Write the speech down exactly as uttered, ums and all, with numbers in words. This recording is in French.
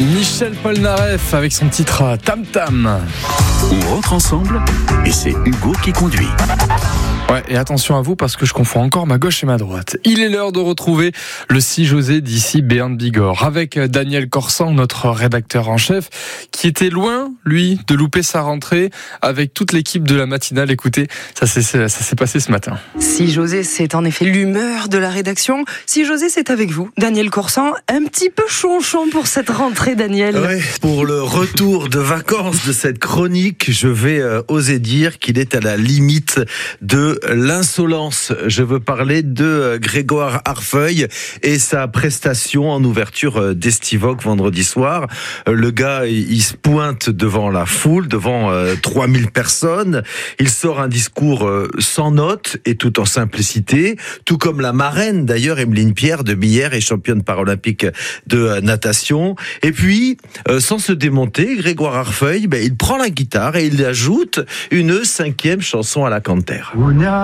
Michel Polnareff avec son titre Tam Tam. On rentre ensemble et c'est Hugo qui conduit. Ouais, et attention à vous parce que je confonds encore ma gauche et ma droite. Il est l'heure de retrouver le six José d'ici Béarn de Bigorre avec Daniel Corsan, notre rédacteur en chef, qui était loin, lui, de louper sa rentrée avec toute l'équipe de la matinale. Écoutez, ça s'est, ça s'est passé ce matin. six José, c'est en effet l'humeur de la rédaction. six José, c'est avec vous, Daniel Corsan. Un petit peu chonchon pour cette rentrée, Daniel. Ouais, pour le retour de vacances de cette chronique, je vais euh, oser dire qu'il est à la limite de l'insolence. Je veux parler de Grégoire Harfeuil et sa prestation en ouverture d'Estivoque vendredi soir. Le gars, il se pointe devant la foule, devant euh, trois mille personnes. Il sort un discours euh, sans notes et tout en simplicité, tout comme la marraine d'ailleurs, Emeline Pierre de Billère et championne paralympique de euh, natation. Et puis, euh, sans se démonter, Grégoire Harfeuil, ben, il prend la guitare et il ajoute une cinquième chanson à la canter. Una